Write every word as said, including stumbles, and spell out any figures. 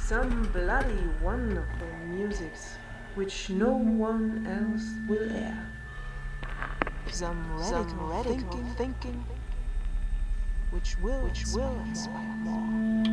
some bloody wonderful musics which no one else will air. Some radical, some radical thinking, thinking which will, which will inspire more.